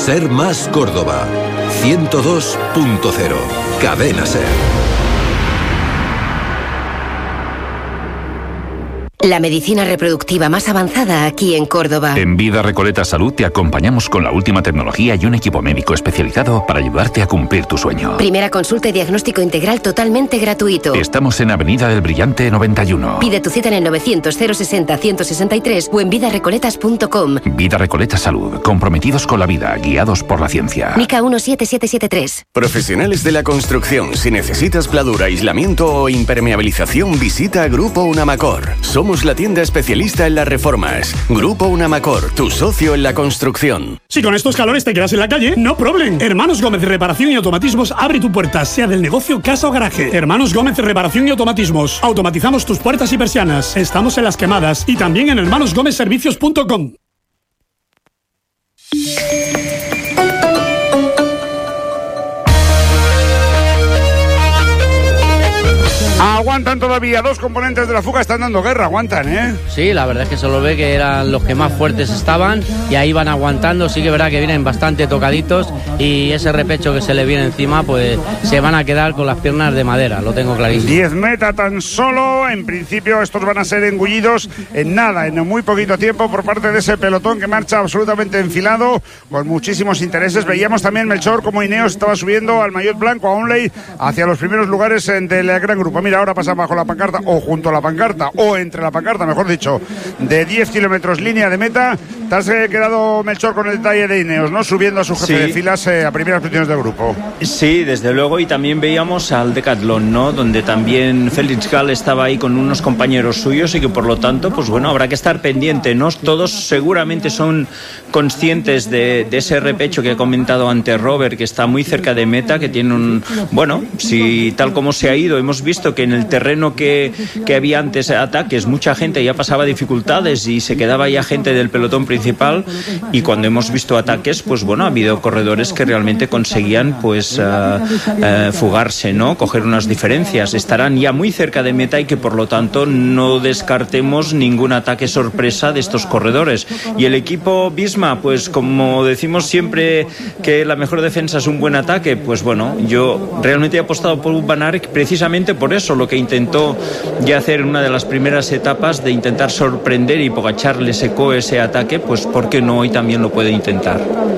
Ser Más Córdoba. 102.0. Cadena Ser. La medicina reproductiva más avanzada aquí en Córdoba. En Vida Recoleta Salud te acompañamos con la última tecnología y un equipo médico especializado para ayudarte a cumplir tu sueño. Primera consulta y diagnóstico integral totalmente gratuito. Estamos en Avenida del Brillante 91. Pide tu cita en el 900 060 163 o en vidarecoletas.com. Vida Recoleta Salud, comprometidos con la vida, guiados por la ciencia. NICA 17773. Profesionales de la construcción, si necesitas pladura, aislamiento o impermeabilización, visita Grupo Unamacor. Somos la tienda especialista en las reformas. Grupo Unamacor, tu socio en la construcción. Si con estos calores te quedas en la calle, no problem. Hermanos Gómez Reparación y Automatismos abre tu puerta, sea del negocio, casa o garaje. Hermanos Gómez Reparación y Automatismos. Automatizamos tus puertas y persianas. Estamos en Las Quemadas y también en hermanosgomezservicios.com. Aguantan todavía, dos componentes de la fuga están dando guerra, aguantan, ¿eh? Sí, la verdad es que se lo ve que eran los que más fuertes estaban y ahí van aguantando. Sí que es verdad que vienen bastante tocaditos y ese repecho que se le viene encima, pues se van a quedar con las piernas de madera, lo tengo clarísimo. 10 meta tan solo, en principio estos van a ser engullidos en nada, en muy poquito tiempo por parte de ese pelotón que marcha absolutamente enfilado, con muchísimos intereses. Veíamos también, Melchor, como Ineos estaba subiendo al maillot blanco, a Onley, hacia los primeros lugares del gran grupo. Mira, ahora pasa bajo la pancarta, o junto a la pancarta, o entre la pancarta, mejor dicho, de 10 kilómetros línea de meta. Te has quedado, Melchor, con el detalle de Ineos, ¿no? Subiendo a su jefe de filas a primeras posiciones del grupo. Sí, desde luego, y también veíamos al Decathlon, ¿no? Donde también Félix Gall estaba ahí con unos compañeros suyos y que por lo tanto, pues bueno, habrá que estar pendiente, ¿no? Todos seguramente son conscientes de ese repecho que ha comentado antes Robert, que está muy cerca de meta, que tiene un... Bueno, si tal como se ha ido, hemos visto que en el terreno que había antes ataques, mucha gente ya pasaba dificultades y se quedaba ya gente del pelotón principal, y cuando hemos visto ataques, pues bueno, ha habido corredores que realmente conseguían pues fugarse, ¿no? Coger unas diferencias. Estarán ya muy cerca de meta y que por lo tanto no descartemos ningún ataque sorpresa de estos corredores. Y el equipo Visma, pues como decimos siempre que la mejor defensa es un buen ataque, pues bueno, yo realmente he apostado por un Van Aert precisamente por eso, lo que intentó ya hacer en una de las primeras etapas, de intentar sorprender, y Pogačar le secó ese ataque, pues ¿por qué no hoy también lo puede intentar?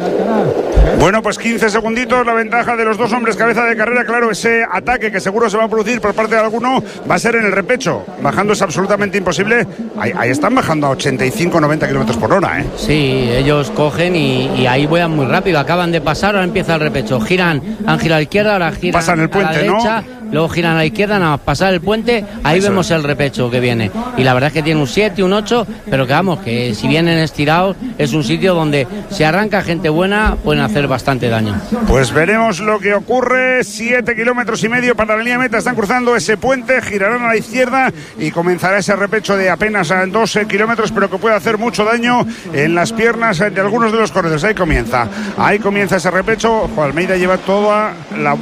Bueno, pues 15 segunditos la ventaja de los dos hombres cabeza de carrera. Claro, ese ataque que seguro se va a producir por parte de alguno va a ser en el repecho. Bajando es absolutamente imposible. Ahí están bajando a 85-90 kilómetros por hora, ¿eh? Sí, ellos cogen y ahí vuelan muy rápido. Acaban de pasar, ahora empieza el repecho. Han girado a la izquierda, ahora giran pasan el puente, a la derecha, ¿no? Luego giran a la izquierda, nada más pasar el puente, ahí eso vemos el repecho que viene. Y la verdad es que tiene un 7, un 8, pero que vamos, que si vienen estirados, es un sitio donde si arranca gente buena, pueden hacer bastante daño. Pues veremos lo que ocurre. 7 kilómetros y medio para la línea meta. Están cruzando ese puente, girarán a la izquierda y comenzará ese repecho de apenas 12 kilómetros, pero que puede hacer mucho daño en las piernas de algunos de los corredores. Ahí comienza ese repecho. Almeida lleva toda la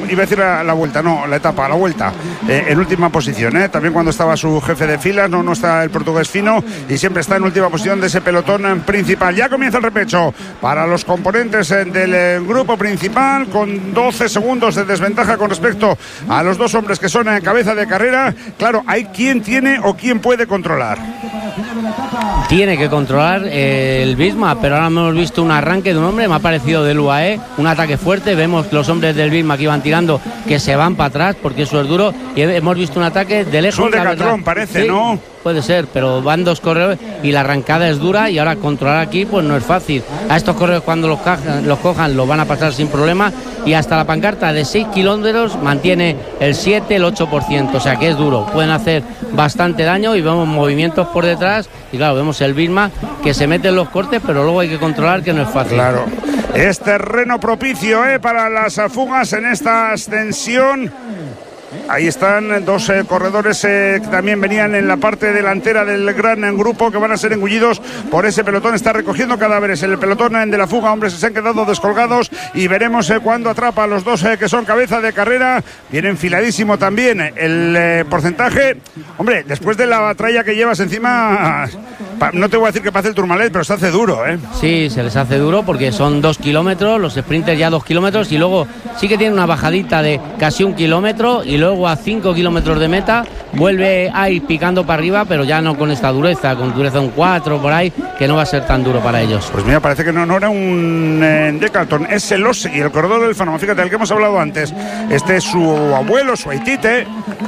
vuelta en última posición, ¿eh? También cuando estaba su jefe de filas, no está el portugués Fino, y siempre está en última posición de ese pelotón principal. Ya comienza el repecho para los componentes del grupo principal, con 12 segundos de desventaja con respecto a los dos hombres que son en cabeza de carrera. Claro, hay quien tiene o quien puede controlar. Tiene que controlar el Visma, pero ahora hemos visto un arranque de un hombre, me ha parecido del UAE, un ataque fuerte. Vemos los hombres del Visma que iban tirando, que se van para atrás porque eso es duro, y hemos visto un ataque de lejos. Es un Decathlon, parece, sí, ¿no? Puede ser, pero van dos corredores y la arrancada es dura, y ahora controlar aquí pues no es fácil. A estos corredores cuando los cojan los van a pasar sin problema, y hasta la pancarta de 6 kilómetros mantiene el 7, el 8%, o sea que es duro, pueden hacer bastante daño, y vemos movimientos por detrás, y claro, vemos el Visma que se mete en los cortes, pero luego hay que controlar, que no es fácil. Claro, es terreno propicio para las fugas en esta ascensión. ahí están dos corredores que también venían en la parte delantera del gran grupo, que van a ser engullidos por ese pelotón. Está recogiendo cadáveres el pelotón de la fuga, hombres que se han quedado descolgados, y veremos cuándo atrapa a los dos que son cabeza de carrera. Viene enfiladísimo también el porcentaje. Hombre, después de la tralla que llevas encima, no te voy a decir que pase el Tourmalet, pero se hace duro, ¿eh? Sí, se les hace duro porque son 2 kilómetros, los sprinters ya 2 kilómetros, y luego sí que tiene una bajadita de casi 1 kilómetro, y luego a 5 kilómetros de meta vuelve a ir picando para arriba, pero ya no con esta dureza, con dureza un 4 por ahí, que no va a ser tan duro para ellos. Pues mira, parece que no era un Decathlon, es el Osegui, el corredor del Fanomo, fíjate, el que hemos hablado antes. Este es su abuelo, su aitite,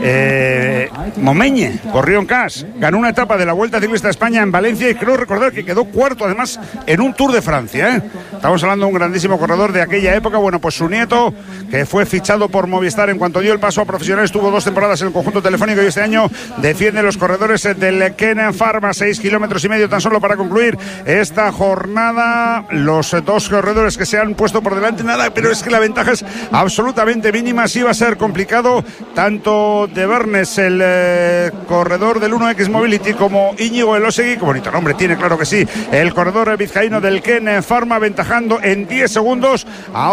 Momeñe, corrió en CAS, ganó una etapa de la Vuelta Ciclista a España en Valencia, y creo recordar que quedó cuarto además en un Tour de Francia, ¿eh? Estamos hablando de un grandísimo corredor de aquella época. Bueno, pues su nieto, que fue fichado por Movistar en cuanto dio el paso a profesional, estuvo 2 temporadas en el conjunto telefónico, y este año defiende los corredores del Ken Pharma. 6 kilómetros y medio tan solo para concluir esta jornada. Los dos corredores que se han puesto por delante, nada, pero es que la ventaja es absolutamente mínima. Sí va a ser complicado tanto de Bernes, el corredor del 1X Mobility, como Íñigo Elosegui, que bonito nombre tiene, claro que sí, el corredor vizcaíno del Ken Pharma, aventajando en 10 segundos a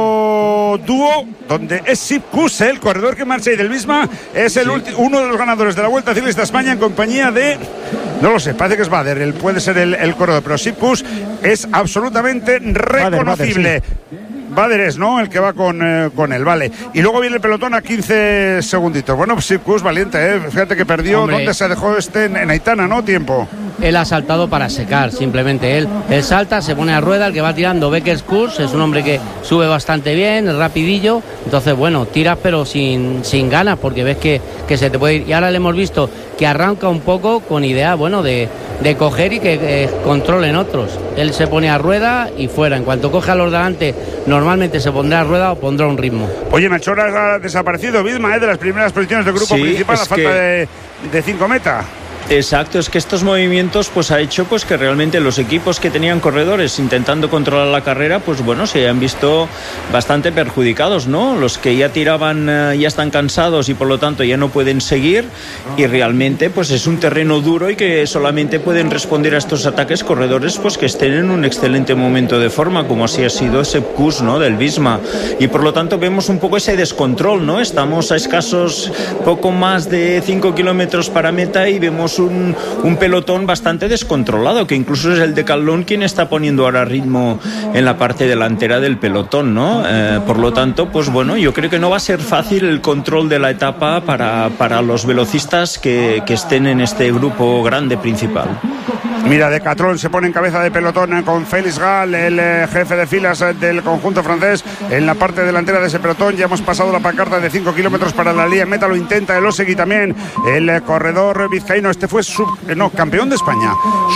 otro dúo donde es Sipkus, el corredor que marcha, y del Visma es el uno de los ganadores de la Vuelta Ciclista a España, en compañía de, no lo sé, parece que es Bader, él puede ser el corredor, pero Sipkus es absolutamente reconocible. Bader es, ¿no?, el que va con él, vale. Y luego viene el pelotón a 15 segunditos. Bueno, pues Sipkus, valiente, fíjate que perdió. Hombre, ¿dónde se dejó en Aitana, no? Tiempo. Él ha saltado para secar, simplemente él salta, se pone a rueda. El que va tirando, Beckers Kurs, es un hombre que sube bastante bien, rapidillo. Entonces, bueno, tiras pero sin ganas, porque ves que se te puede ir. Y ahora le hemos visto que arranca un poco con idea, bueno, de coger y que controlen otros. Él se pone a rueda y fuera. En cuanto coge a los delante, normalmente se pondrá a rueda o pondrá un ritmo. Oye, Melchor ha desaparecido Visma, de las primeras posiciones del grupo principal, a falta de 5 meta. Exacto, es que estos movimientos pues ha hecho pues que realmente los equipos que tenían corredores intentando controlar la carrera, pues bueno, se han visto bastante perjudicados, ¿no? Los que ya tiraban ya están cansados y por lo tanto ya no pueden seguir, y realmente pues es un terreno duro y que solamente pueden responder a estos ataques corredores pues que estén en un excelente momento de forma, como así ha sido Sipkus, ¿no?, del Visma, y por lo tanto vemos un poco ese descontrol, ¿no? Estamos a escasos poco más de 5 kilómetros para meta y vemos un pelotón bastante descontrolado, que incluso es el Decathlon quien está poniendo ahora ritmo en la parte delantera del pelotón, ¿no? Por lo tanto, pues bueno, yo creo que no va a ser fácil el control de la etapa para los velocistas que estén en este grupo grande principal. Mira, Decathlon se pone en cabeza de pelotón con Félix Gall, el jefe de filas del conjunto francés, en la parte delantera de ese pelotón. Ya hemos pasado la pancarta de 5 kilómetros para la línea meta, lo intenta el Osegui también, el corredor vizcaíno. Este fue campeón de España,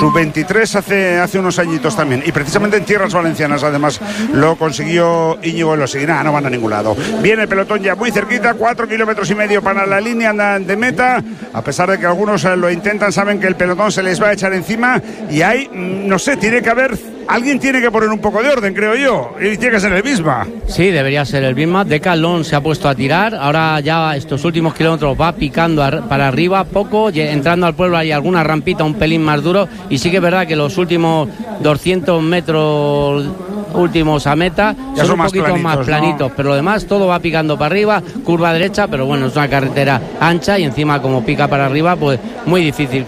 sub-23 hace unos añitos también, y precisamente en tierras valencianas además lo consiguió Íñigo Elosegui. Nada, no van a ningún lado. Viene el pelotón ya muy cerquita, 4 kilómetros y medio para la línea de meta. A pesar de que algunos lo intentan, saben que el pelotón se les va a echar encima, y hay, no sé, alguien tiene que poner un poco de orden, creo yo, y tiene que ser el Visma. Sí, debería ser el Visma. Decathlon se ha puesto a tirar, ahora ya estos últimos kilómetros va picando para arriba poco, entrando al pueblo hay alguna rampita un pelín más duro, y sí que es verdad que los últimos 200 metros últimos a meta ya son un poquito más planitos, ¿no? Pero lo demás todo va picando para arriba, curva derecha, pero bueno, es una carretera ancha, y encima como pica para arriba, pues muy difícil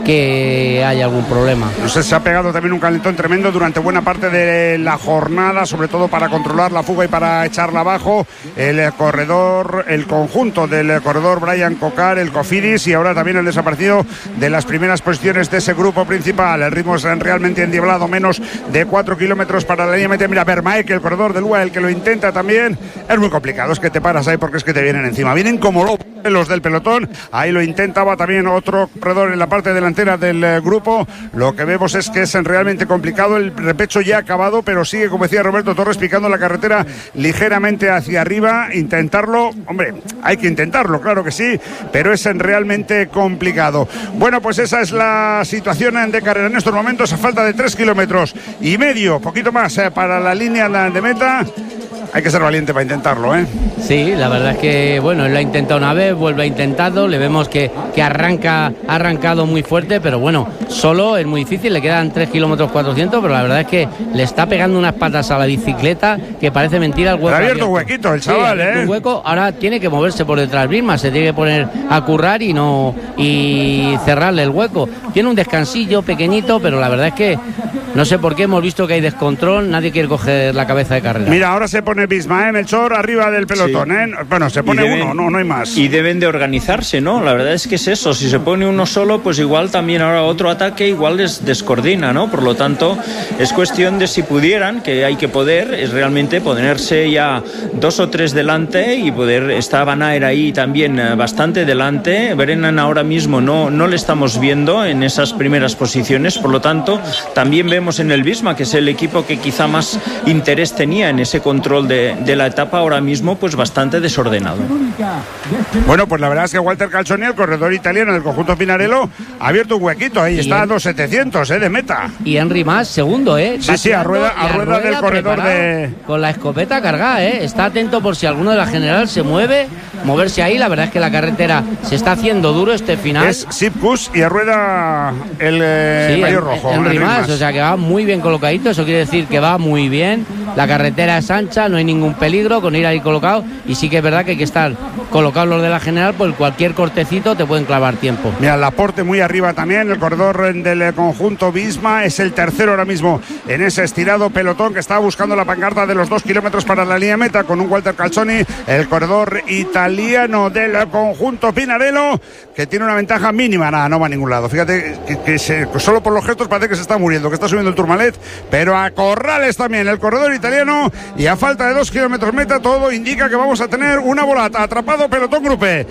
que haya algún problema. No sé, se ha pegado también un calentón tremendo durante buena parte de la jornada, sobre todo para controlar la fuga y para echarla abajo. El conjunto del corredor Brian Cocar, el Cofidis, y ahora también el desaparecido de las primeras posiciones de ese grupo principal. El ritmo es realmente endiablado, menos de 4 kilómetros para la línea. Mira, Vermaek, el corredor del UAE, el que lo intenta también. Es muy complicado, es que te paras ahí porque es que te vienen encima. Vienen como los del pelotón. Ahí lo intentaba también otro corredor en la parte delantera del grupo. Lo que vemos es que es realmente complicado. El repecho ya ha acabado, pero sigue, como decía Roberto Torres, picando la carretera ligeramente hacia arriba. Intentarlo, hombre, hay que intentarlo, claro que sí, pero es realmente complicado. Bueno, pues esa es la situación de carrera en estos momentos, a falta de 3 kilómetros y medio, poquito más para la línea de meta. hay que ser valiente para intentarlo, ¿eh? Sí, la verdad es que, bueno, él lo ha intentado una vez, vuelve a intentarlo, le vemos que ha arrancado muy fuerte, pero bueno, solo es muy difícil, le quedan 3 kilómetros 400, pero la verdad es que le está pegando unas patas a la bicicleta que parece mentira el hueco. Le ha abierto un huequito el chaval, sí, un hueco, ahora tiene que moverse por detrás misma, se tiene que poner a currar y cerrarle el hueco. Tiene un descansillo pequeñito, pero la verdad es que no sé por qué hemos visto que hay descontrol, nadie quiere coger la cabeza de carrera. Mira, ahora se pone Visma, Melchor, arriba del pelotón, sí. Bueno, se pone uno, no hay más. Y deben de organizarse, ¿no? La verdad es que es eso, si se pone uno solo, pues igual también ahora otro ataque igual les descoordina, ¿no? Por lo tanto, es cuestión de si pudieran, que hay que poder, es realmente ponerse ya 2 o 3 delante y poder, está Van Aert ahí también bastante delante, Brennan ahora mismo no le estamos viendo en esas primeras posiciones, por lo tanto, también vemos en el Visma, que es el equipo que quizá más interés tenía en ese control de la etapa, ahora mismo pues bastante desordenado. Bueno, pues la verdad es que Walter Calzoni, el corredor italiano del conjunto Pinarello, ha abierto un huequito, ahí está a 2.700 de meta. Y Henry Mas, segundo, Sí, a rueda del corredor con la escopeta cargada, está atento por si alguno de la general se mueve, moverse ahí, la verdad es que la carretera se está haciendo duro este final. Es Sipkus y a rueda el mayor rojo. Henry Mas, o sea que va muy bien colocadito, eso quiere decir que va muy bien, la carretera es ancha, no hay ningún peligro con ir ahí colocado, y sí que es verdad que hay que estar colocados los de la general, pues cualquier cortecito te pueden clavar tiempo. Mira, Laporte muy arriba también, el corredor del conjunto Visma, es el tercero ahora mismo en ese estirado pelotón que está buscando la pancarta de los 2 kilómetros para la línea meta, con un Walter Calzoni, el corredor italiano del conjunto Pinarello, que tiene una ventaja mínima, nada, no va a ningún lado. Fíjate que solo por los gestos parece que se está muriendo, que está subiendo el Tourmalet, pero a corrales también el corredor italiano, y a falta de 2 kilómetros meta, todo indica que vamos a tener una volata. Atrapado pelotón grupé,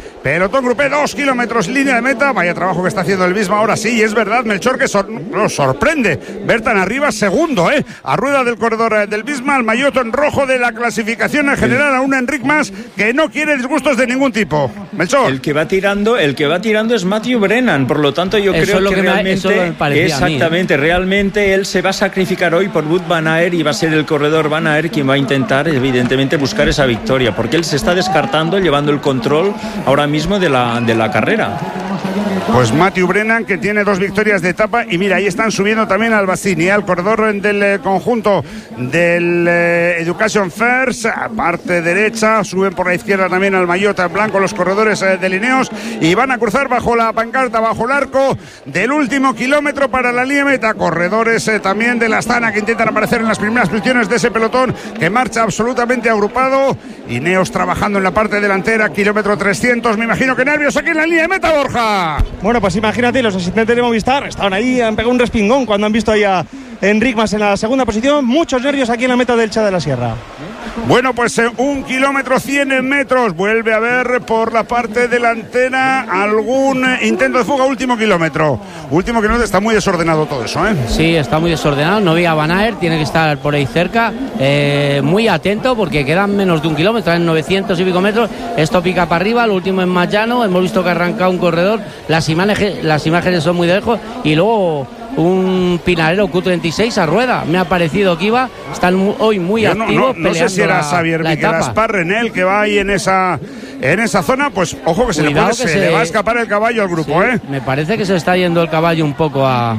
2 kilómetros línea de meta. Vaya trabajo que está haciendo el Visma ahora sí, y es verdad, Melchor, que nos sorprende ver tan arriba, segundo, a rueda del corredor del Visma, el maillot en rojo de la clasificación en general, a un Enric Mas que no quiere disgustos de ningún tipo. Melchor. El que va tirando es Matthew Brennan, por lo tanto yo creo que realmente, exactamente, realmente él se va a sacrificar hoy por Wout van Aert, y va a ser el corredor Van Aert quien va a intentar evidentemente buscar esa victoria, porque él se está descartando, llevando el control ahora mismo de la carrera. Pues Matthew Brennan, que tiene 2 victorias de etapa, y mira, ahí están subiendo también al Bassini, al corredor del conjunto del Education First, parte derecha, suben por la izquierda también al maillot blanco los corredores de Ineos, y van a cruzar bajo la pancarta, bajo el arco del último kilómetro para la línea meta. Corredores también de la Astana que intentan aparecer en las primeras posiciones de ese pelotón que marcha absolutamente agrupado. Ineos trabajando en la parte delantera, kilómetro 300, me imagino que nervios aquí en la línea de meta, Borja. Bueno, pues imagínate, los asistentes de Movistar estaban ahí, han pegado un respingón cuando han visto ahí a Enric Mas en la segunda posición. Muchos nervios aquí en la meta del Cha de la Sierra. Bueno, pues 1 kilómetro 100 metros. Vuelve a haber por la parte delantera algún intento de fuga. Último kilómetro está muy desordenado todo eso, Sí, está muy desordenado. No vi a Van Aert, tiene que estar por ahí cerca, muy atento porque quedan menos de 1 kilómetro, en 900 y pico metros. Esto pica para arriba, lo último es más llano. Hemos visto que ha arrancado un corredor, las imágenes son muy de lejos, y luego un Pinarello Q36 a rueda. Me ha parecido que están hoy muy activos. No sé si era Xavier Miquel Asparren el que va ahí en esa zona, pues ojo que se le va a escapar el caballo al grupo, sí, Me parece que se está yendo el caballo un poco a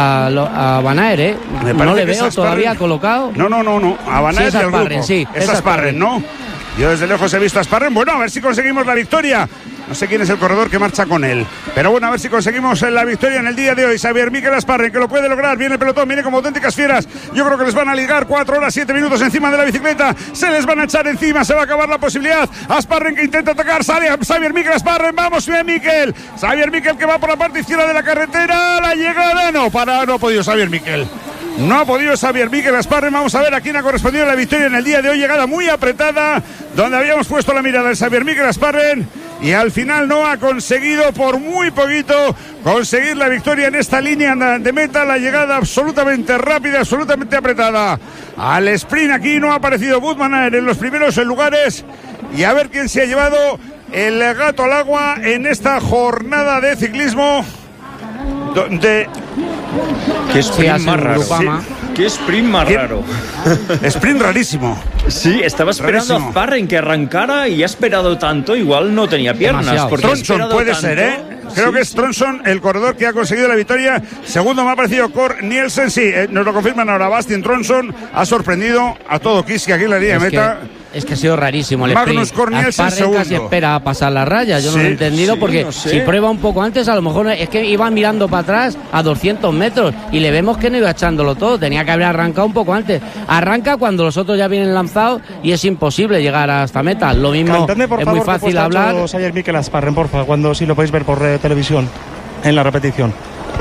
Van Aert, No le veo todavía colocado. No, a Van Aert sí, y al grupo. Sí, es Asparren, ¿no? Yo desde lejos he visto a Asparren. Bueno, a ver si conseguimos la victoria. No sé quién es el corredor que marcha con él, pero bueno, a ver si conseguimos la victoria en el día de hoy. Xavier Miquel Asparren, que lo puede lograr. Viene el pelotón, viene como auténticas fieras. Yo creo que les van a ligar 4 horas 7 minutos encima de la bicicleta. Se les van a echar encima, se va a acabar la posibilidad. Asparren que intenta atacar, sale Xavier Miquel Asparren. Vamos, bien Miquel. Xavier Miquel que va por la parte izquierda de la carretera. La llegada no ha podido Xavier Miquel. No ha podido Xavier Miquel Asparren. Vamos a ver a quién ha correspondido la victoria en el día de hoy. Llegada muy apretada, donde habíamos puesto la mirada de Xavier Miquel Asparren, y al final no ha conseguido, por muy poquito, conseguir la victoria en esta línea de meta. La llegada absolutamente rápida, absolutamente apretada. Al sprint aquí no ha aparecido Wout van Aert en los primeros lugares, y a ver quién se ha llevado el gato al agua en esta jornada de ciclismo, donde que es más raro. Qué sprint más raro. Sprint rarísimo. Sí, estaba esperando rarísimo. a Sparren que arrancara y ha esperado tanto, igual no tenía piernas. Tronson puede ser, ¿eh? Creo que es Tronson el corredor que ha conseguido la victoria. Segundo me ha parecido Cor Nielsen. Sí, nos lo confirman ahora. Bastian Tronson ha sorprendido a todo Kiski aquí en la línea de meta. Es que ha sido rarísimo el Magnus sprint. Cor Nielsen segundo. Casi espera pasar la raya. Yo no lo he entendido porque no sé. si prueba un poco antes, a lo mejor es que iba mirando para atrás a 200 metros y le vemos que no iba echándolo todo. Tenía que haber arrancado un poco antes. Arranca cuando los otros ya vienen lanzados y es imposible llegar hasta meta. Lo mismo, Cantadme, por es favor, muy fácil hablar. Ayer Mikel Asparren, por favor, cuando sí lo podéis ver por televisión en la repetición.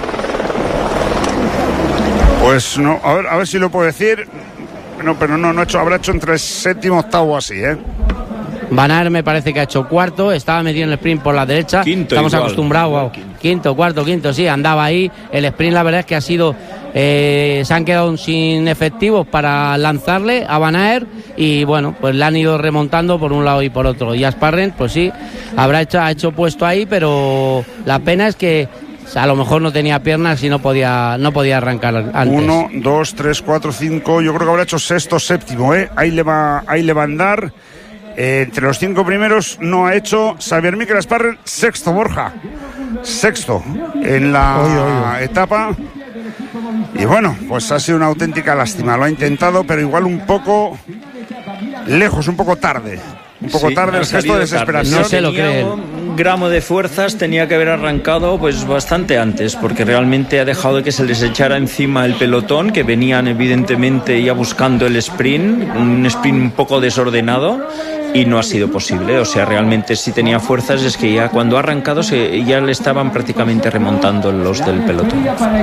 Pues no, a ver si lo puedo decir. No, pero no ha hecho, habrá hecho entre séptimo, octavo así, ¿eh? Van Aert me parece que ha hecho cuarto, estaba metido en el sprint por la derecha. Quinto Estamos igual. acostumbrados a quinto, cuarto, sí, andaba ahí. El sprint la verdad es que ha sido, se han quedado sin efectivos para lanzarle a Van Aert y bueno, pues le han ido remontando por un lado y por otro. Y Asparren, pues sí, ha hecho puesto ahí, pero la pena es que a lo mejor no tenía piernas y no podía arrancar antes. 1, 2, 3, 4, 5. Yo creo que habrá hecho sexto, séptimo, ¿eh? Ahí le va a andar. Entre los 5 primeros no ha hecho Xavier Mikel Asparren. Sexto, Borja. Sexto en la etapa. Y bueno, pues ha sido una auténtica lástima. Lo ha intentado, pero igual un poco lejos, un poco tarde. Un poco tarde el gesto de desesperación. No se lo creen. Un gramo de fuerzas tenía que haber arrancado pues bastante antes, porque realmente ha dejado que se les echara encima el pelotón, que venían evidentemente ya buscando el sprint, un sprint un poco desordenado, y no ha sido posible. O sea, realmente si tenía fuerzas es que ya cuando ha arrancado ya le estaban prácticamente remontando los del pelotón.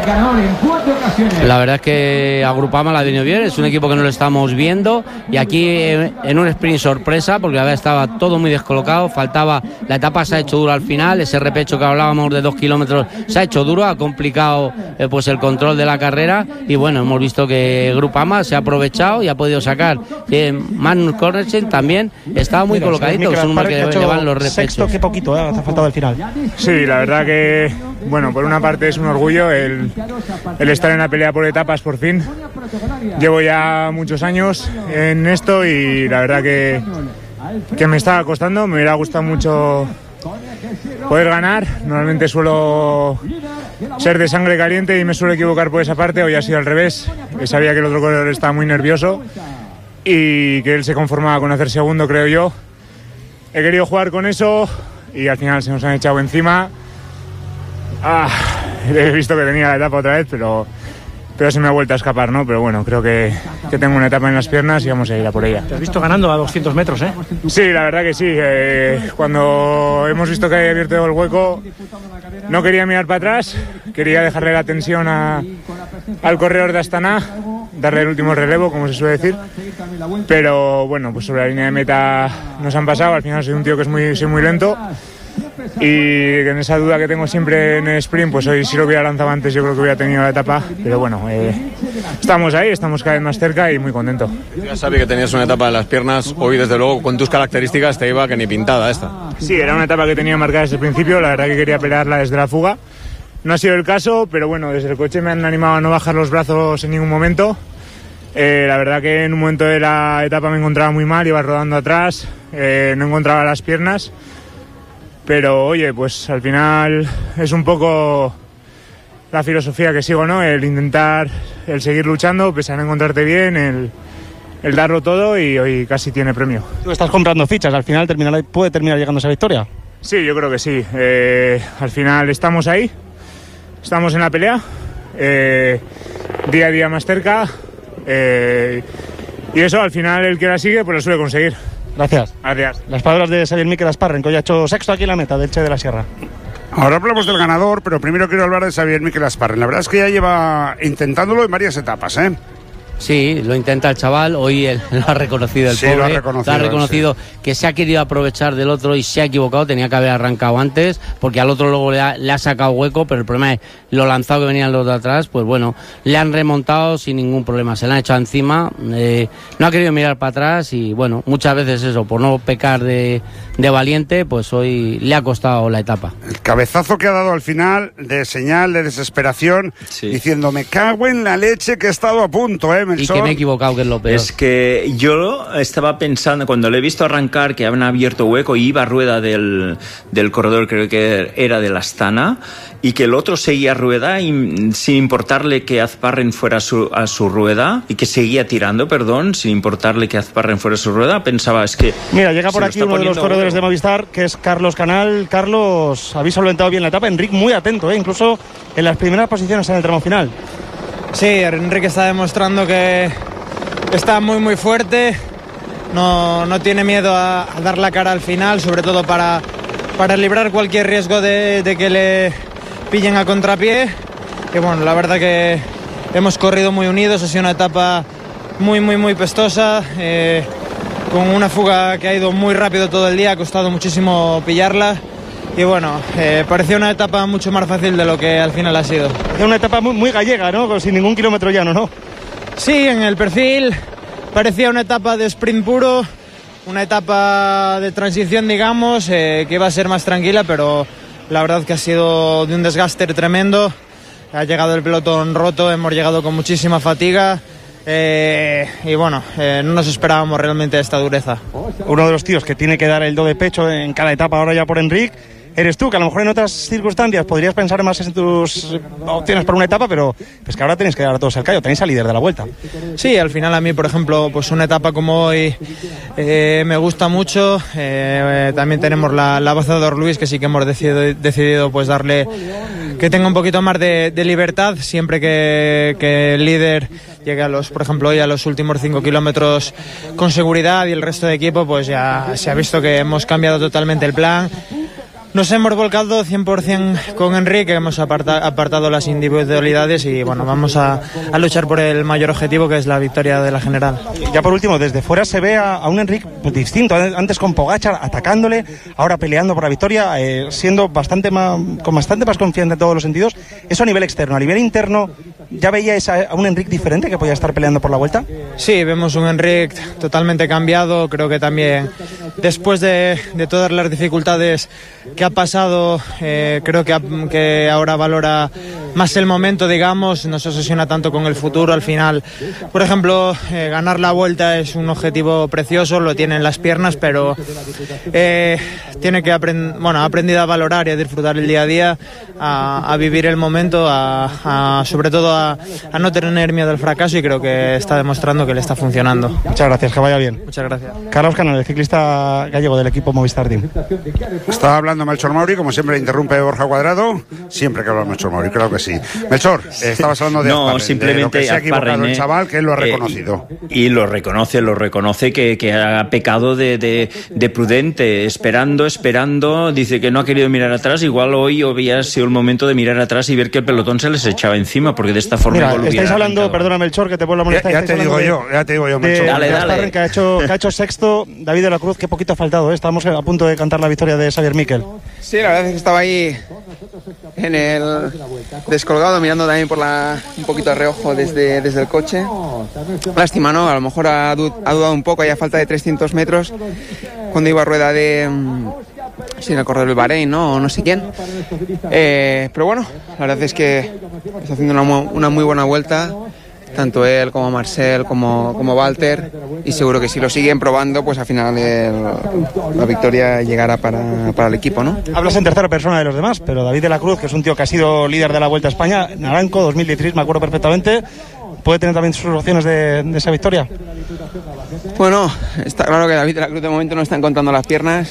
La verdad es que a Groupama la ha venido bien, es un equipo que no lo estamos viendo y aquí en un sprint sorpresa, porque la verdad estaba todo muy descolocado, faltaba, la etapa se ha hecho duro al final, ese repecho que hablábamos de 2 kilómetros se ha hecho duro, ha complicado pues el control de la carrera y bueno, hemos visto que Groupama se ha aprovechado y ha podido sacar. Magnus Cornersen también estaba muy colocadito, que son unos que llevan los repechos. Sexto, qué poquito, ha faltado el final. Sí, la verdad que, bueno, por una parte es un orgullo el estar en la pelea por etapas por fin. Llevo ya muchos años en esto y la verdad que me estaba costando, me hubiera gustado mucho poder ganar. Normalmente suelo ser de sangre caliente y me suelo equivocar por esa parte, hoy ha sido al revés. Sabía que el otro corredor estaba muy nervioso y que él se conformaba con hacer segundo, creo yo. He querido jugar con eso y al final se nos han echado encima. He visto que tenía la etapa otra vez, pero se me ha vuelto a escapar, ¿no? Pero bueno, creo que tengo una etapa en las piernas y vamos a ir a por ella. Te has visto ganando a 200 metros, ¿eh? Sí, la verdad que sí. Cuando hemos visto que había abierto el hueco, no quería mirar para atrás, quería dejarle la tensión al corredor de Astana, darle el último relevo, como se suele decir. Pero bueno, pues sobre la línea de meta nos han pasado. Al final soy un tío que soy muy lento. Y en esa duda que tengo siempre en el sprint, pues hoy si lo hubiera lanzado antes yo creo que hubiera tenido la etapa, pero bueno, estamos ahí, estamos cada vez más cerca y muy contento. Ya sabía que tenías una etapa en las piernas, hoy desde luego con tus características te iba que ni pintada esta. Sí, era una etapa que tenía marcada desde el principio, la verdad que quería pelearla desde la fuga, no ha sido el caso, pero bueno, desde el coche me han animado a no bajar los brazos en ningún momento. La verdad que en un momento de la etapa me encontraba muy mal, iba rodando atrás, no encontraba las piernas. Pero oye, pues al final es un poco la filosofía que sigo, ¿no? El intentar, el seguir luchando, pese a no encontrarte bien, el darlo todo y hoy casi tiene premio. Tú estás comprando fichas, al final puede terminar llegando a esa victoria. Sí, yo creo que sí. Al final estamos ahí, estamos en la pelea, día a día más cerca y eso al final el que la sigue pues lo suele conseguir. Gracias. Gracias. Las palabras de Xavier Mikel Asparren, que hoy ha hecho sexto aquí en la meta del Che de la Sierra. Ahora hablamos del ganador, pero primero quiero hablar de Xavier Mikel Asparren. La verdad es que ya lleva intentándolo en varias etapas, ¿eh? Sí, lo intenta el chaval, hoy lo ha reconocido el pobre, lo ha reconocido que se ha querido aprovechar del otro y se ha equivocado, tenía que haber arrancado antes, porque al otro luego le ha sacado hueco, pero el problema es lo lanzado que venían los de atrás, pues bueno, le han remontado sin ningún problema, se le han echado encima, no ha querido mirar para atrás y bueno, muchas veces eso, por no pecar de valiente, pues hoy le ha costado la etapa. El cabezazo que ha dado al final, de señal, de desesperación, diciendo, me cago en la leche que he estado a punto, Melchor. Y que me he equivocado, que es lo peor. Es que yo estaba pensando, cuando le he visto arrancar, que habían abierto hueco y iba a rueda del corredor, creo que era de la Astana, y que el otro seguía a rueda sin importarle que Azparren fuera a su rueda, y que seguía tirando, sin importarle que Azparren fuera a su rueda, pensaba, es que... Mira, llega por aquí uno de los corredores de Movistar, que es Carlos Canal. Carlos, habéis solventado bien la etapa. Enric muy atento, incluso en las primeras posiciones en el tramo final. Sí, Enrique está demostrando que está muy muy fuerte, no tiene miedo a dar la cara al final, sobre todo para librar cualquier riesgo de que le pillen a contrapié. Y bueno, la verdad que hemos corrido muy unidos, ha sido una etapa muy muy muy pestosa, con una fuga que ha ido muy rápido todo el día, ha costado muchísimo pillarla. Y bueno, parecía una etapa mucho más fácil de lo que al final ha sido. Es una etapa muy, muy gallega, ¿no? Sin ningún kilómetro llano, ¿no? Sí, en el perfil parecía una etapa de sprint puro, una etapa de transición, digamos, que iba a ser más tranquila, pero la verdad que ha sido de un desgaste tremendo. Ha llegado el pelotón roto, hemos llegado con muchísima fatiga. Y bueno, no nos esperábamos realmente esta dureza. Uno de los tíos que tiene que dar el do de pecho en cada etapa ahora ya por Enric eres tú, que a lo mejor en otras circunstancias podrías pensar más en tus opciones para una etapa, pero pues que ahora tenéis que dar a todos el callo, tenéis al líder de la Vuelta. Sí, al final a mí, por ejemplo, pues una etapa como hoy me gusta mucho. También tenemos la baza de Orluis, que sí que hemos decidido pues darle, que tenga un poquito más de libertad, siempre que el líder llegue por ejemplo hoy a los últimos 5 kilómetros con seguridad, y el resto de equipo pues ya se ha visto que hemos cambiado totalmente el plan. Nos hemos volcado 100% con Enrique, hemos apartado las individualidades y bueno, vamos a luchar por el mayor objetivo, que es la victoria de la general. Ya por último, desde fuera se ve a un Enric distinto, antes con Pogačar atacándole, ahora peleando por la victoria, siendo con bastante más confianza en todos los sentidos. Eso a nivel externo. A nivel interno, ¿ya veíais a un Enric diferente que podía estar peleando por la Vuelta? Sí, vemos un Enric totalmente cambiado. Creo que también después de todas las dificultades que ha pasado, creo que ahora valora más el momento, digamos, no se obsesiona tanto con el futuro. Al final, por ejemplo, ganar la Vuelta es un objetivo precioso, lo tiene en las piernas, pero tiene que ha aprendido a valorar y a disfrutar el día a día, a vivir el momento, sobre todo a no tener miedo al fracaso, y creo que está demostrando que le está funcionando. Muchas gracias, que vaya bien. Muchas gracias. Carlos Canal, el ciclista gallego del equipo Movistar Team. Estaba hablando Melchor Mauri, como siempre interrumpe Borja Cuadrado, siempre que habla Melchor Mauri, claro que sí. Melchor, estabas hablando de Azparren, simplemente de lo que se ha equivocado Azparren, el chaval, que él lo ha reconocido. Y lo reconoce que ha pecado de prudente, esperando, dice que no ha querido mirar atrás. Igual hoy había sido el momento de mirar atrás y ver que el pelotón se les echaba encima, porque de esta forma... Mira, estáis hablando, perdona Melchor, que te vuelvo a molestar. Ya te digo yo, Melchor. Dale. Que ha hecho sexto, David de la Cruz, qué poquito ha faltado, Estamos a punto de cantar la victoria de Xavier Miquel. Sí, la verdad es que estaba ahí en el descolgado, mirando también un poquito a reojo desde el coche. Lástima, ¿no? A lo mejor ha dudado un poco, a falta de 300 metros, cuando iba a rueda de... Sí, en el corredor del Bahrein, ¿no? O no sé quién. Pero bueno, la verdad es que está haciendo una muy buena vuelta, tanto él como Marcel como Walter, y seguro que si lo siguen probando, pues al final la victoria llegará para el equipo, ¿no? Hablas en tercera persona de los demás, pero David de la Cruz, que es un tío que ha sido líder de la Vuelta a España, Naranco 2016, me acuerdo perfectamente, ¿puede tener también sus opciones de esa victoria? Bueno, está claro que David de la Cruz de momento no está encontrando las piernas.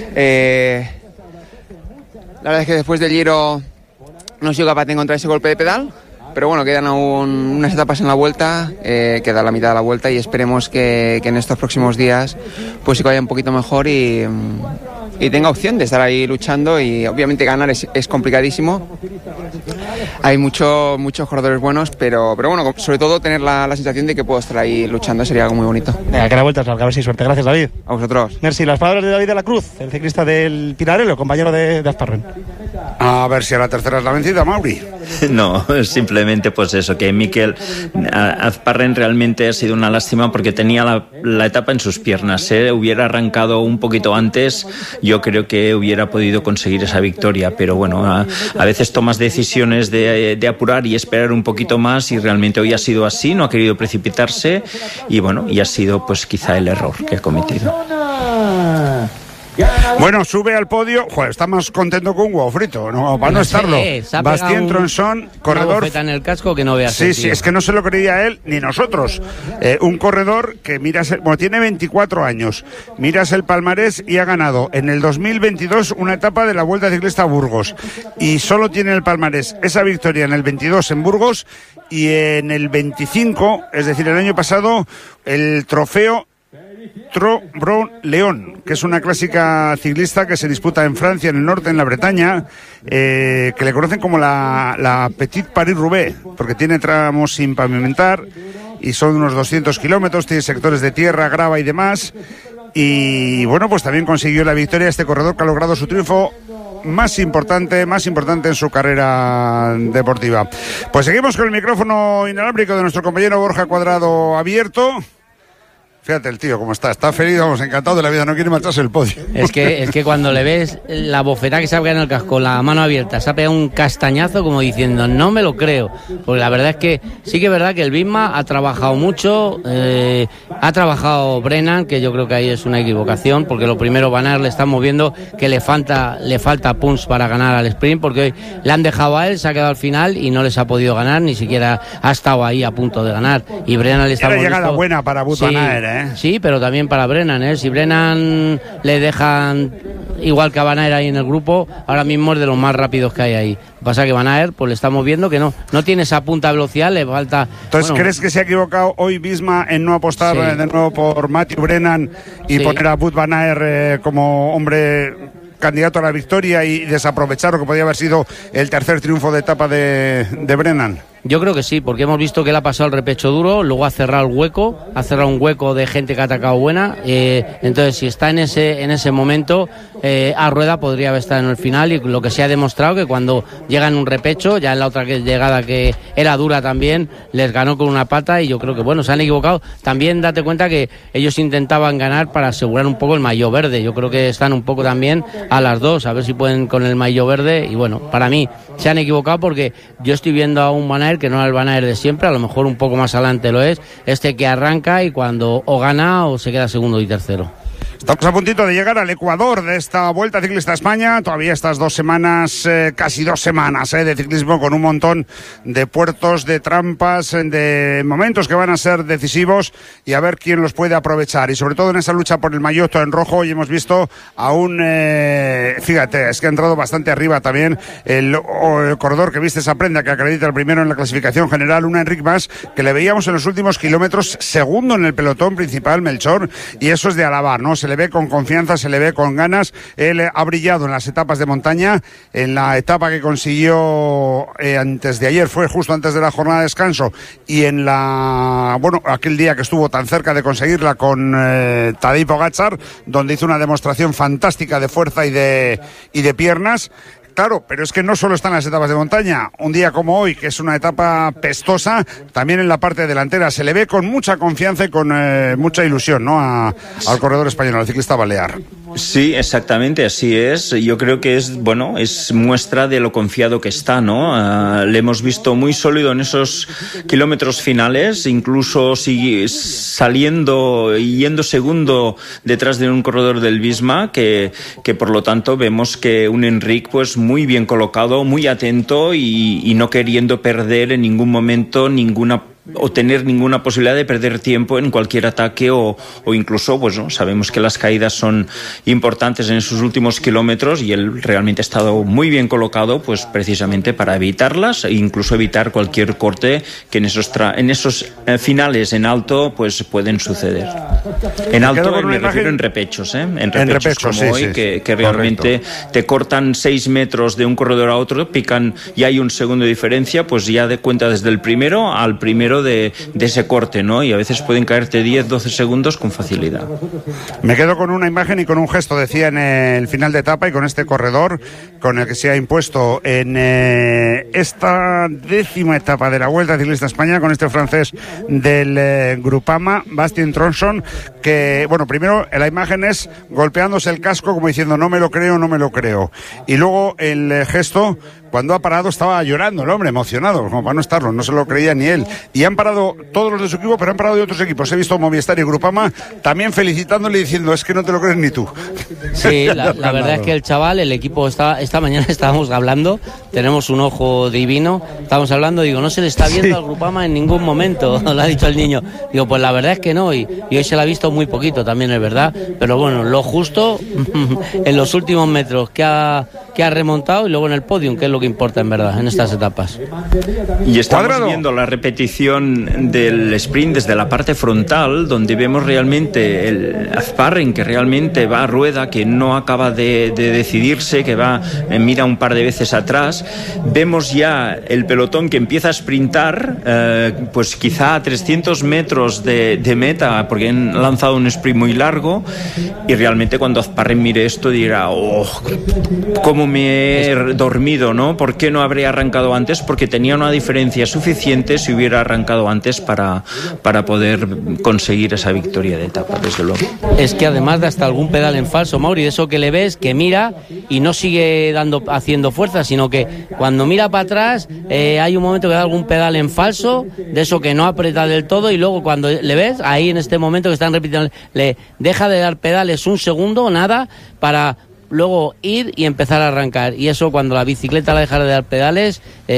La verdad es que después del Giro no he sido capaz de encontrar ese golpe de pedal, pero bueno, quedan aún unas etapas en la Vuelta, queda la mitad de la Vuelta, y esperemos que en estos próximos días pues sí que vaya un poquito mejor y tenga opción de estar ahí luchando, y obviamente ganar es complicadísimo. Hay muchos corredores buenos, pero bueno, sobre todo tener la sensación de que puedo estar ahí luchando sería algo muy bonito. Venga, que la vuelta salga, a ver si suerte. Gracias, David. A vosotros. Merci. Las palabras de David de la Cruz, el ciclista del Pinarello, compañero de Azparren. A ver si a la tercera es la vencida, Mauri. No, simplemente pues eso, que Mikel Azparren realmente ha sido una lástima porque tenía la etapa en sus piernas. Hubiera arrancado un poquito antes, yo creo que hubiera podido conseguir esa victoria, pero bueno, a veces tomas decisiones de apurar y esperar un poquito más, y realmente hoy ha sido así, no ha querido precipitarse, y bueno, y ha sido pues quizá el error que ha cometido. Bueno, sube al podio. Joder, está más contento con un huevo frito, no, para no estarlo. Bastien Tronson, corredor. En el casco que no veas. Sí, es que no se lo creía él ni nosotros. Un corredor que tiene 24 años. Miras el palmarés y ha ganado en el 2022 una etapa de la Vuelta Ciclista a Burgos. Y solo tiene el palmarés esa victoria en el 22 en Burgos, y en el 25, es decir, el año pasado, el trofeo Tro-Bron-León, que es una clásica ciclista que se disputa en Francia, en el norte, en la Bretaña, que le conocen como la Petite Paris-Roubaix, porque tiene tramos sin pavimentar y son unos 200 kilómetros, tiene sectores de tierra, grava y demás. Y bueno, pues también consiguió la victoria este corredor que ha logrado su triunfo más importante en su carrera deportiva. Pues seguimos con el micrófono inalámbrico de nuestro compañero Borja Cuadrado abierto. Fíjate el tío cómo está feliz, vamos, encantado de la vida, no quiere marcharse el podio. Es que cuando le ves la bofetada que se ha pegado en el casco, la mano abierta, se ha pegado un castañazo como diciendo, no me lo creo. Porque la verdad es que sí que es verdad que el Visma ha trabajado mucho, ha trabajado Brennan, que yo creo que ahí es una equivocación, porque lo primero Van Aert le estamos viendo que le falta punch para ganar al sprint, porque hoy le han dejado a él, se ha quedado al final y no les ha podido ganar, ni siquiera ha estado ahí a punto de ganar. Y Brennan le está Era llegada buena para Wout Van Aert, Sí, pero también para Brennan, Si Brennan le dejan igual que a Van Aert ahí en el grupo, ahora mismo es de los más rápidos que hay ahí. Lo que pasa es que Van Aert, pues le estamos viendo que no tiene esa punta de velocidad, le falta... Entonces, ¿crees que se ha equivocado hoy Visma en no apostar de nuevo por Matthew Brennan y poner a Wout Van Aert como hombre candidato a la victoria y desaprovechar lo que podía haber sido el tercer triunfo de etapa de Brennan? Yo creo que sí, porque hemos visto que él ha pasado el repecho duro, luego ha cerrado un hueco de gente que ha atacado buena, entonces si está en ese momento, a rueda podría haber estado en el final, y lo que se ha demostrado que cuando llega en un repecho, ya en la otra llegada que era dura también, les ganó con una pata, y yo creo que bueno, se han equivocado. También date cuenta que ellos intentaban ganar para asegurar un poco el maillot verde, yo creo que están un poco también a las dos, a ver si pueden con el maillot verde, y bueno, para mí se han equivocado porque yo estoy viendo a un Van Aert que no era el Van Aert de siempre, a lo mejor un poco más adelante lo es, que arranca y cuando o gana o se queda segundo y tercero. Estamos a puntito de llegar al Ecuador de esta Vuelta Ciclista a España. Todavía estas 2 semanas, casi 2 semanas de ciclismo, con un montón de puertos, de trampas, de momentos que van a ser decisivos, y a ver quién los puede aprovechar. Y sobre todo en esa lucha por el maillot en rojo, hoy hemos visto a un... fíjate, es que ha entrado bastante arriba también el corredor que viste esa prenda, que acredita el primero en la clasificación general, un Enric Mas, que le veíamos en los últimos kilómetros segundo en el pelotón principal, Melchor, y eso es de alabar, ¿no? Se le ve con confianza, se le ve con ganas. Él ha brillado en las etapas de montaña. En la etapa que consiguió antes de ayer, fue justo antes de la jornada de descanso, y en aquel día que estuvo tan cerca de conseguirla con Tadej Pogačar, donde hizo una demostración fantástica de fuerza y de piernas. Claro, pero es que no solo están las etapas de montaña. Un día como hoy, que es una etapa pestosa, también en la parte delantera se le ve con mucha confianza y con mucha ilusión, ¿no? Al corredor español, al ciclista balear. Sí, exactamente, así es. Yo creo que es muestra de lo confiado que está, ¿no? Le hemos visto muy sólido en esos kilómetros finales, incluso saliendo y yendo segundo detrás de un corredor del Visma, que por lo tanto vemos que un Enric pues muy bien colocado, muy atento y no queriendo perder en ningún momento ninguna o tener ninguna posibilidad de perder tiempo en cualquier ataque o incluso, pues no, sabemos que las caídas son importantes en sus últimos kilómetros y él realmente ha estado muy bien colocado, pues precisamente para evitarlas e incluso evitar cualquier corte que en esos finales en alto pues pueden suceder. En alto me refiero en repechos, en repechos como sí, hoy, sí, que realmente te cortan 6 metros de un corredor a otro, pican y hay un segundo de diferencia, pues ya de cuenta desde el primero al primero de ese corte, ¿no? Y a veces pueden caerte 10-12 segundos con facilidad. Me quedo con una imagen y con un gesto, decía en el final de etapa, y con este corredor con el que se ha impuesto en esta 10ª etapa de la Vuelta Ciclista a España, con este francés del Groupama, Bastien Tronson, que, bueno, primero la imagen es golpeándose el casco como diciendo no me lo creo, no me lo creo, y luego el gesto cuando ha parado estaba llorando el hombre, emocionado, como para no estarlo, no se lo creía ni él. Y han parado todos los de su equipo, pero han parado de otros equipos. He visto Movistar y Groupama también felicitándole y diciendo, es que no te lo crees ni tú. Sí, la verdad es que el chaval, el equipo, esta mañana estábamos hablando, tenemos un ojo divino, estábamos hablando, digo, no se le está viendo al Groupama en ningún momento, lo ha dicho el niño. Digo, pues la verdad es que no, y hoy se la ha visto muy poquito, también es verdad, pero bueno, lo justo en los últimos metros que ha remontado y luego en el podium, que es lo que importa en verdad en estas etapas. Y estamos viendo la repetición del sprint desde la parte frontal, donde vemos realmente el Azparren, que realmente va a rueda, que no acaba de decidirse, que va, mira un par de veces atrás. Vemos ya el pelotón que empieza a sprintar, pues quizá a 300 metros de meta, porque han lanzado un sprint muy largo, y realmente cuando Azparren mire esto dirá, oh, cómo me he dormido, ¿no? ¿Por qué no habría arrancado antes? Porque tenía una diferencia suficiente si hubiera arrancado antes para poder conseguir esa victoria de etapa, desde luego. Es que además da hasta algún pedal en falso, Mauri, de eso que le ves, que mira y no sigue haciendo fuerza, sino que cuando mira para atrás hay un momento que da algún pedal en falso, de eso que no aprieta del todo, y luego cuando le ves, ahí en este momento que están repitiendo, le deja de dar pedales un segundo, nada, para luego ir y empezar a arrancar. Y eso, cuando la bicicleta la deja de dar pedales,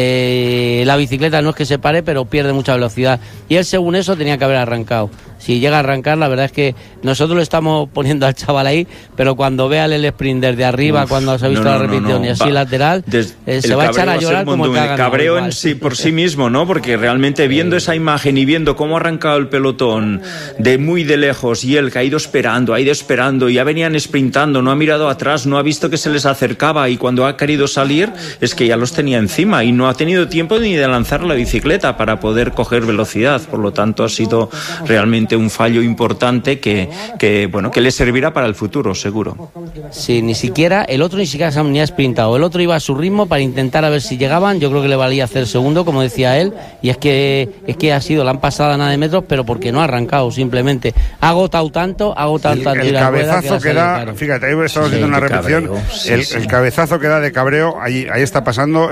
la bicicleta no es que se pare, pero pierde mucha velocidad. Y él, según eso, tenía que haber arrancado. Si llega a arrancar, la verdad es que nosotros lo estamos poniendo al chaval ahí, pero cuando vea el sprint desde arriba, cuando se ha visto la repetición y así lateral, se va a echar a llorar como que haga cabreo en sí, por sí mismo, ¿no? Porque realmente viendo esa imagen y viendo cómo ha arrancado el pelotón de muy de lejos, y él que ha ido esperando, ya venían sprintando, no ha mirado atrás, no ha visto que se les acercaba, y cuando ha querido salir es que ya los tenía encima y no ha tenido tiempo ni de lanzar la bicicleta para poder coger velocidad. Por lo tanto, ha sido realmente un fallo importante que le servirá para el futuro, seguro. Sí, el otro ni siquiera ni ha sprintado, el otro iba a su ritmo para intentar a ver si llegaban. Yo creo que le valía hacer segundo, como decía él, y es que la han pasado a nada de metros, pero porque no ha arrancado, simplemente ha agotado tanto el cabezazo que da, fíjate, ahí estamos viendo una repetición, el cabezazo que da de cabreo, ahí está pasando,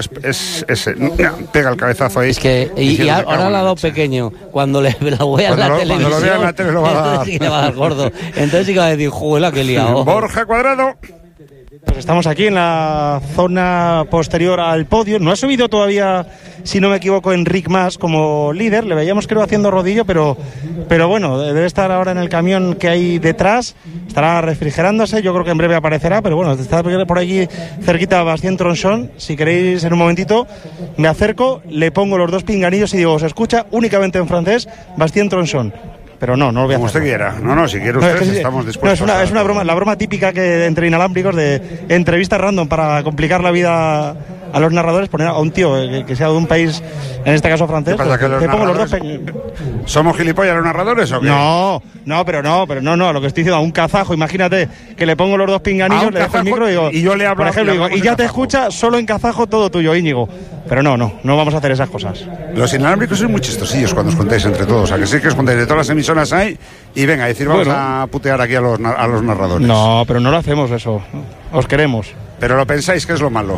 pega el cabezazo ahí. Es que y ahora lo ha dado pequeño, cuando lo voy a la televisión, cuando lo vea en la tele lo va a dar. Sí que le va a dar gordo. Entonces sí que va a decir, juela que liado. Borja Cuadrado. Pues estamos aquí en la zona posterior al podio. No ha subido todavía, si no me equivoco, Enric Mas como líder. Le veíamos, creo, haciendo rodillo, pero bueno, debe estar ahora en el camión que hay detrás. Estará refrigerándose. Yo creo que en breve aparecerá, pero bueno, está por allí cerquita Bastien Tronson. Si queréis, en un momentito, me acerco, le pongo los dos pinganillos y digo, se escucha únicamente en francés Bastien Tronson. Pero no lo voy a hacer. Como usted quiera. No, si quiere usted, estamos dispuestos. Es una broma, la broma típica que entre inalámbricos de entrevistas random para complicar la vida a los narradores, poner a un tío que sea de un país, en este caso francés. ¿Qué pasa, que los pongo los dos ¿Somos gilipollas los narradores o qué? No, lo que estoy diciendo, a un kazajo, imagínate que le pongo los dos pinganillos, le dejo el micro y yo le hablo, por ejemplo, y ya te escucha solo en kazajo todo tuyo, Íñigo. Pero no vamos a hacer esas cosas. Los inalámbricos son muy chistosillos cuando os contáis entre todos, a que sí que os contáis de todas las emisoras hay, y venga, decir, vamos a putear aquí a los narradores. No, pero no lo hacemos eso, os queremos. Pero lo pensáis que es lo malo.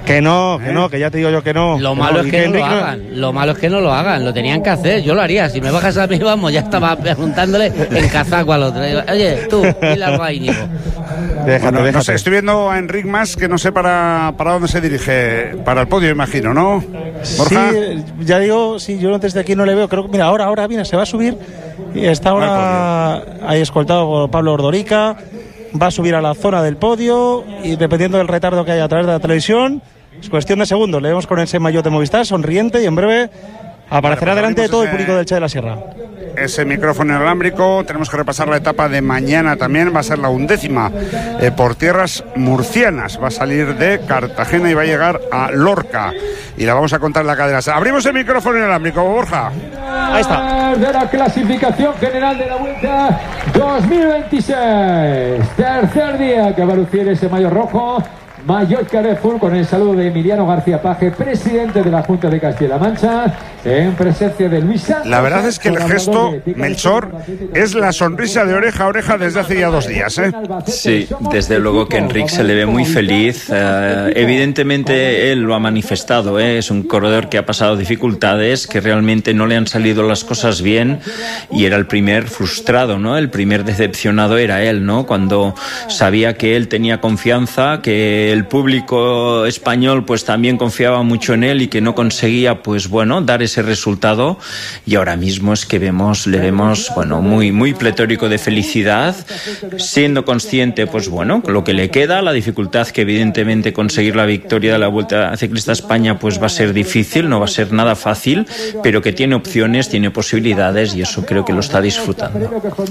Que no, que ya te digo yo que no. Lo malo es que no lo hagan. Lo malo es que no lo hagan. Lo tenían que hacer. Yo lo haría. Si me bajas a mí, vamos, ya estaba preguntándole en kazaco al otro. Oye, tú, dile algo a Íñigo. Déjate. No sé, estoy viendo a Enric Mas, que no sé para dónde se dirige. Para el podio, imagino, ¿no? ¿Borja? Sí, ya digo, sí, yo desde aquí no le veo. Creo que, mira, ahora viene, se va a subir. Y está ahora ahí escoltado por Pablo Ordorica. Va a subir a la zona del podio y dependiendo del retardo que haya a través de la televisión, es cuestión de segundos. Le vemos con ese maillot de Movistar, sonriente, y en breve aparecerá delante de todo el público del Che de la Sierra. Ese micrófono inalámbrico, tenemos que repasar la etapa de mañana también, va a ser la 11ª por tierras murcianas, va a salir de Cartagena y va a llegar a Lorca y la vamos a contar en la cadena. Abrimos el micrófono inalámbrico, Borja. Ahí está. De la clasificación general de la Vuelta 2026, tercer día que va a lucir ese maillot rojo, maillot Carrefour, con el saludo de Emiliano García Paje, presidente de la Junta de Castilla-La Mancha, en presencia de Luis Santos. La verdad es que el gesto, Melchor, es la sonrisa de oreja a oreja desde hace ya 2 días, ¿eh? Sí, desde luego que Enric se le ve muy feliz. Evidentemente él lo ha manifestado, es un corredor que ha pasado dificultades, que realmente no le han salido las cosas bien, y era el primer frustrado, ¿no? El primer decepcionado era él, ¿no? Cuando sabía que él tenía confianza, que el público español pues también confiaba mucho en él y que no conseguía, pues bueno, dar ese resultado, y ahora mismo es que le vemos bueno, muy pletórico de felicidad, siendo consciente, pues bueno, lo que le queda, la dificultad que evidentemente conseguir la victoria de la Vuelta Ciclista a España pues va a ser difícil, no va a ser nada fácil, pero que tiene opciones, tiene posibilidades, y eso creo que lo está disfrutando.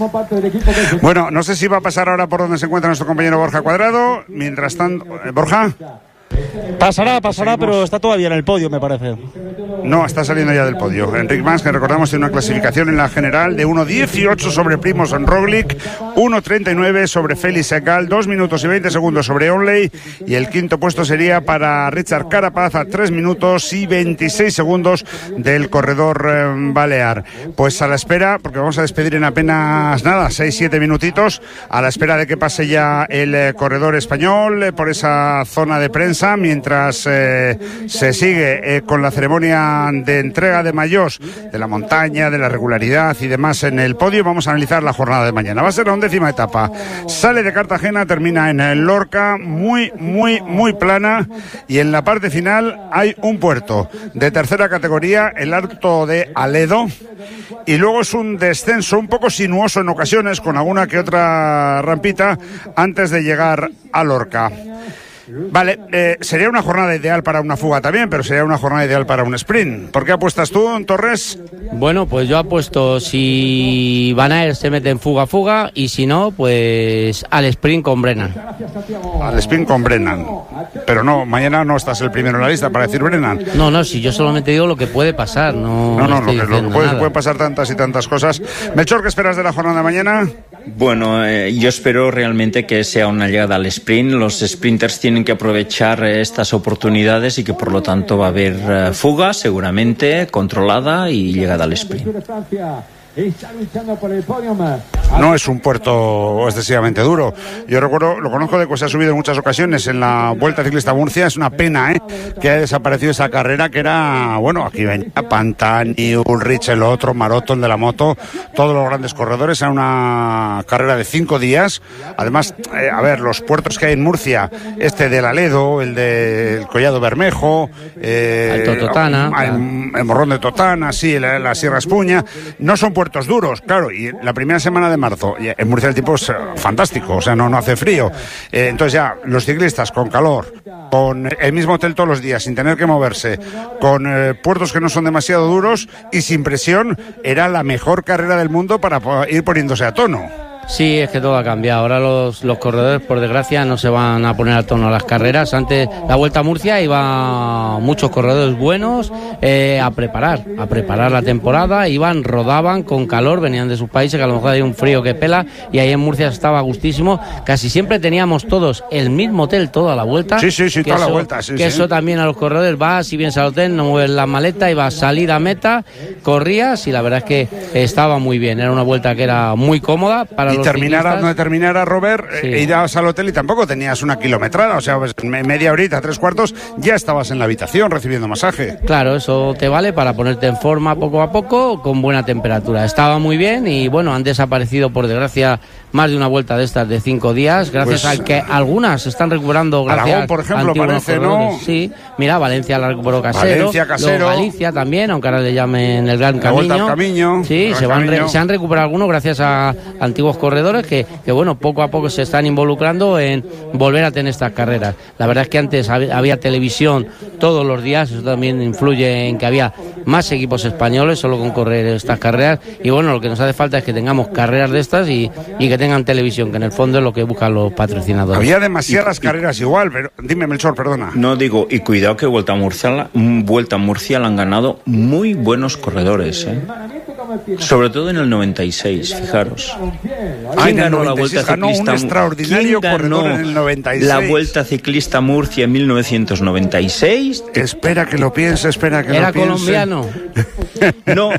Bueno, no sé si va a pasar ahora por donde se encuentra nuestro compañero Borja Cuadrado. Mientras tanto, Borja. Pasará, pero está todavía en el podio, me parece. No, está saliendo ya del podio. Enric Mas, que recordamos tiene una clasificación en la general de 1.18 sobre Primož Roglič, 1.39 sobre Félix Ekal, 2 minutos y 20 segundos sobre Onley, y el quinto puesto sería para Richard Carapaz a 3 minutos y 26 segundos del corredor balear. Pues a la espera, porque vamos a despedir en apenas 6-7 minutitos, a la espera de que pase ya el corredor español por esa zona de prensa, mientras se sigue con la ceremonia de entrega de maillot de la montaña, de la regularidad y demás en el podio. Vamos a analizar la jornada de mañana. Va a ser la 11ª etapa. Sale de Cartagena, termina en el Lorca, muy plana, y en la parte final hay un puerto de tercera categoría, el Alto de Aledo, y luego es un descenso un poco sinuoso en ocasiones, con alguna que otra rampita antes de llegar a Lorca. Vale, sería una jornada ideal para una fuga también, pero sería una jornada ideal para un sprint. ¿Por qué apuestas tú, Torres? Bueno, pues yo apuesto si Van Aert se mete en fuga, y si no, pues al sprint con Brennan. Al sprint con Brennan. Pero no, mañana no estás el primero en la lista para decir Brennan. No, si yo solamente digo lo que puede pasar. Lo que pueden pasar tantas y tantas cosas. Melchor, ¿qué esperas de la jornada de mañana? Bueno, yo espero realmente que sea una llegada al sprint. Los sprinters tienen que aprovechar estas oportunidades, y que por lo tanto va a haber fuga seguramente controlada y llegada al sprint. No es un puerto excesivamente duro. Yo recuerdo, lo conozco de que se ha subido en muchas ocasiones en la Vuelta Ciclista a Murcia. Es una pena que haya desaparecido esa carrera, que era, bueno, aquí venía Pantani, Ulrich, el otro, Maroto, el de la moto, todos los grandes corredores. Era una carrera de 5 días. Además, los puertos que hay en Murcia, este del Aledo, el del Collado Bermejo, Alto Totana, el Morrón de Totana, sí, la Sierra Espuña, no son puertos duros, claro, y la primera semana de marzo, en Murcia el tiempo es fantástico, o sea, no hace frío, entonces ya los ciclistas con calor, con el mismo hotel todos los días, sin tener que moverse, con puertos que no son demasiado duros y sin presión, era la mejor carrera del mundo para ir poniéndose a tono. Sí, es que todo ha cambiado. Ahora los corredores, por desgracia, no se van a poner a tono a las carreras. Antes, la Vuelta a Murcia, iban muchos corredores buenos a preparar la temporada. Rodaban con calor, venían de sus países, que a lo mejor hay un frío que pela, y ahí en Murcia estaba gustísimo. Casi siempre teníamos todos el mismo hotel toda la vuelta. Sí, toda la vuelta. Sí, eso también a los corredores, vas, si vienes al hotel, no mueves la maleta y vas a salir a meta, corrías, y la verdad es que estaba muy bien. Era una vuelta que era muy cómoda para los los terminara ciclistas. donde terminara, Robert, irás al hotel y tampoco tenías una kilometrada, o sea, pues, media horita, 3/4, ya estabas en la habitación recibiendo masaje. Claro, eso te vale para ponerte en forma poco a poco con buena temperatura. Estaba muy bien y bueno, han desaparecido por desgracia más de una vuelta de estas de 5 días, gracias Pues, a que algunas se están recuperando gracias Aragón, por ejemplo, a antiguos parece, corredores. ¿no? Sí, mira, Valencia la recuperó Casero. Valencia, Casero. Luego Galicia también, aunque ahora le llamen el Gran La Vuelta Camino. al Camino. Sí, se han recuperado algunos gracias a antiguos corredores que bueno, poco a poco se están involucrando en volver a tener estas carreras. La verdad es que antes había televisión todos los días, eso también influye en que había más equipos españoles solo con correr estas carreras, y bueno, lo que nos hace falta es que tengamos carreras de estas y que tengan televisión, que en el fondo es lo que buscan los patrocinadores. Había demasiadas carreras igual, pero dime, Melchor, perdona. No, digo, y cuidado que Vuelta a Murcia la han ganado muy buenos corredores, ¿eh? Sobre todo en el 96, fijaros. ¿Quién ganó la Vuelta Ciclista? Un extraordinario corredor en el 96. La Vuelta Ciclista Murcia en 1996. Espera que lo piense, espera que ¿Era lo piense. colombiano? No.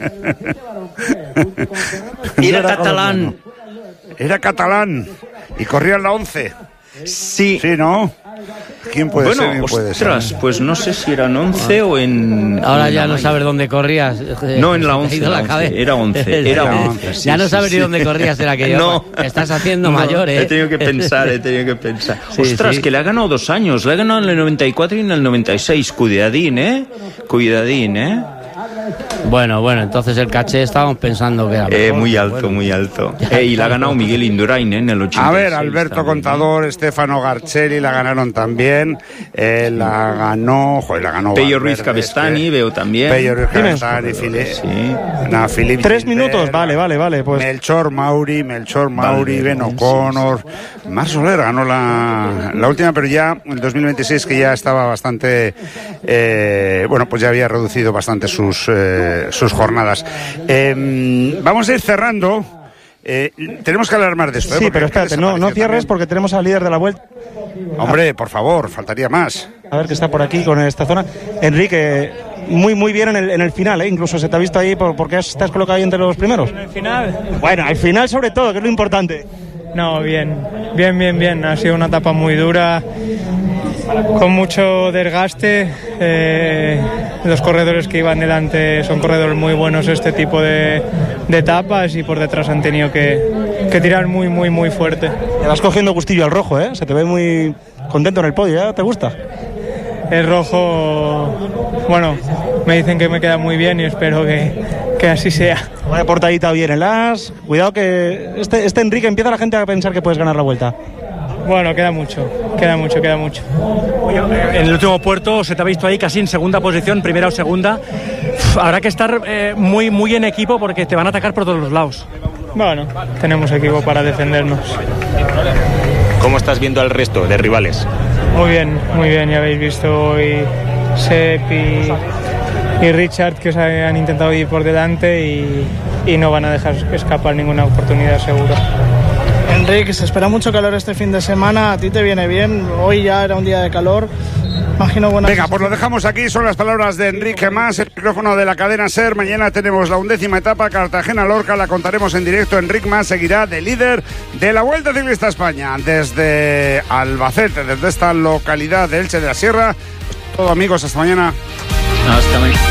Era catalán. Era catalán y corría en la 11. Sí. Sí, ¿no? ¿Quién puede Bueno, ser? ¿Quién puede ostras, ser? pues no sé si era en 11 o en... Ahora en ya la no Maya. sabes dónde corrías. No, en la Se te ha 11, ido la la 11, cabeza. era 11, era 11. Sí, Ya no sí, sabes sí. ni dónde corrías, era que yo. No. Te estás haciendo No, mayor, ¿eh? He tenido que pensar. Sí, Ostras, sí. que le ha ganado 2 años. Le ha ganado en el 94 y en el 96. Cuidadín, ¿eh? Bueno, entonces el caché estábamos pensando que era mejor. Muy alto, muy alto. Y la ha ganado Miguel Indurain, ¿eh? En el 86. A ver, Alberto Contador, Stefano Garcelli la ganaron también. La ganó Pello Ruiz Valverde, Cabestany, veo también. Pello Ruiz Dime. Cabestany, Sí. Philippe 3 Gilbert, minutos, vale, pues. Melchor Mauri, Ben O'Connor. Mar Soler ganó la última, pero ya en el 2026, que ya estaba bastante, pues ya había reducido bastante sus jornadas. Vamos a ir cerrando. Tenemos que hablar más de esto. Sí, pero espérate, no cierres porque tenemos al líder de la Vuelta. Hombre, por favor, faltaría más. A ver, que está por aquí con esta zona. Enrique, muy bien en el final, ¿eh? Incluso se te ha visto ahí porque estás colocado ahí entre los primeros. ¿En el final? Bueno, al final sobre todo, que es lo importante. No, bien. Ha sido una etapa muy dura, con mucho desgaste. Los corredores que iban delante son corredores muy buenos este tipo de etapas, y por detrás han tenido que tirar muy fuerte. Te vas cogiendo gustillo al rojo, ¿eh? Se te ve muy contento en el podio, ¿eh? ¿Te gusta? El rojo, bueno, me dicen que me queda muy bien y espero que así sea. Vaya portadita bien en las. Cuidado que este Enrique empieza la gente a pensar que puedes ganar la Vuelta. Bueno, queda mucho. Oye, en el último puerto se te ha visto ahí casi en segunda posición, primera o segunda. Habrá que estar muy en equipo porque te van a atacar por todos los lados. Bueno, tenemos equipo para defendernos. ¿Cómo estás viendo al resto de rivales? Muy bien, ya habéis visto hoy Sepp y Richard, que se han intentado ir por delante y no van a dejar escapar ninguna oportunidad, seguro. Enrique, se espera mucho calor este fin de semana, a ti te viene bien, hoy ya era un día de calor. Imagino buenas... Venga, pues lo dejamos aquí, son las palabras de Enrique Mas, el micrófono de la cadena SER. Mañana tenemos la 11ª etapa, Cartagena-Lorca, la contaremos en directo. Enrique Mas seguirá de líder de la Vuelta Ciclista a España desde Albacete, desde esta localidad de Elche de la Sierra. Todo, amigos, hasta mañana. Hasta mañana.